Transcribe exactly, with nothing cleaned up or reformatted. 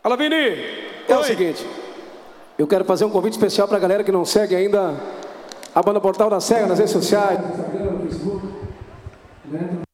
Alô, Vini! É o seguinte, eu quero fazer um convite especial para a galera que não segue ainda a banda Portal da Cega nas redes sociais.